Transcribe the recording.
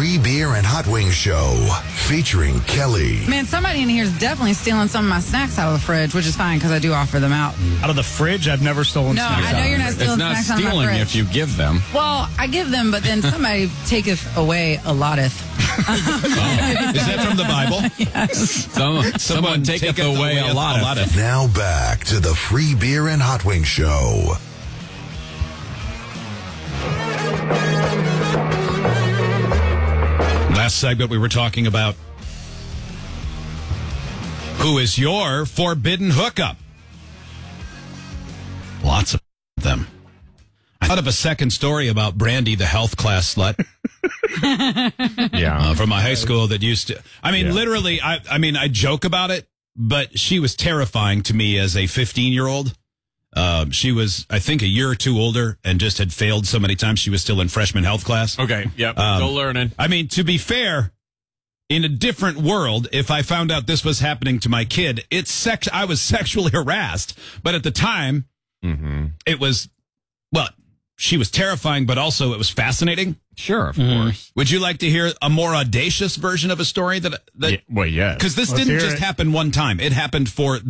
Free Beer and Hot Wings Show featuring Kelly. Man, somebody in here is definitely stealing some of my snacks out of the fridge, which is fine because I do offer them out. Out of the fridge? I've never stolen No, snacks I know out you're of not the fridge. stealing It's not snacks out of my stealing fridge. if you give them. Well, I give them, but then somebody taketh away a lotteth. Is that from the Bible? Someone taketh away a lot of. Now back to the Free Beer and Hot Wings Show. Last segment we were talking about who is your forbidden hookup. Lots of them. I thought of a second story about Brandy, the health class slut. From my high school that used to, literally, I joke about it, but she was terrifying to me as a 15-year-old. She was, I think, a year or two older and just had failed so many times. She was still in freshman health class. Okay, yep, still learning. I mean, to be fair, in a different world, if I found out this was happening to my kid, I was sexually harassed. But at the time, it was, she was terrifying, but also it was fascinating. Sure, of course. Would you like to hear a more audacious version of a story that Well, yes. because this Let's didn't hear just it. happen one time. It happened for